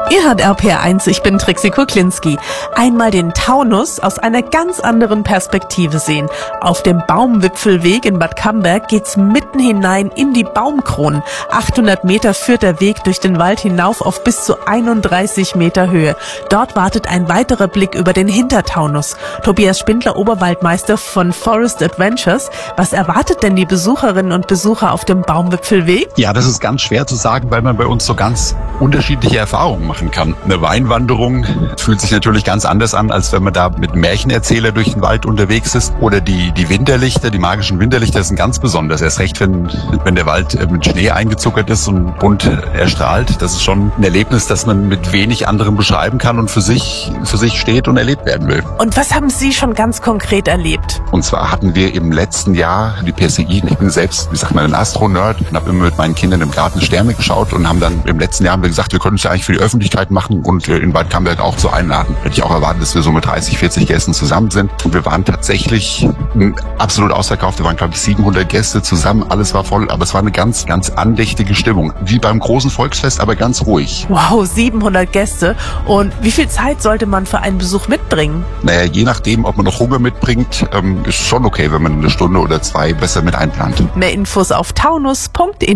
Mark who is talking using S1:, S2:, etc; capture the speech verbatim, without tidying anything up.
S1: Ihr hört R P R eins, ich bin Trixie Kuklinski. Einmal den Taunus aus einer ganz anderen Perspektive sehen. Auf dem Baumwipfelweg in Bad Camberg geht's mitten hinein in die Baumkronen. achthundert Meter führt der Weg durch den Wald hinauf auf bis zu einunddreißig Meter Höhe. Dort wartet ein weiterer Blick über den Hintertaunus. Tobias Spindler, Oberwaldmeister von Forest Adventures. Was erwartet denn die Besucherinnen und Besucher auf dem Baumwipfelweg?
S2: Ja, das ist ganz schwer zu sagen, weil man bei uns so ganz unterschiedliche Erfahrungen macht. kann. Eine Weinwanderung fühlt sich natürlich ganz anders an, als wenn man da mit einem Märchenerzähler durch den Wald unterwegs ist. Oder die, die Winterlichter, die magischen Winterlichter sind ganz besonders. Erst recht, wenn, wenn der Wald mit Schnee eingezuckert ist und bunt erstrahlt. Das ist schon ein Erlebnis, das man mit wenig anderem beschreiben kann und für sich, für sich steht und erlebt werden will.
S1: Und was haben Sie schon ganz konkret erlebt?
S2: Und zwar hatten wir im letzten Jahr die Perseiden. Ich bin selbst, wie sagt man, ein Astronerd und habe immer mit meinen Kindern im Garten Sterne geschaut und haben dann im letzten Jahr haben wir gesagt, wir können es ja eigentlich für die Öffentlichkeit machen und in Bad Camberg auch so einladen. Hätte ich auch erwartet, dass wir so mit dreißig, vierzig Gästen zusammen sind. Und wir waren tatsächlich absolut ausverkauft. Wir waren, glaube ich, siebenhundert Gäste zusammen. Alles war voll, aber es war eine ganz, ganz andächtige Stimmung. Wie beim großen Volksfest, aber ganz ruhig.
S1: Wow, siebenhundert Gäste. Und wie viel Zeit sollte man für einen Besuch mitbringen?
S2: Naja, je nachdem, ob man noch Hunger mitbringt, ähm, ist schon okay, wenn man eine Stunde oder zwei besser mit einplant.
S1: Mehr Infos auf taunus punkt info.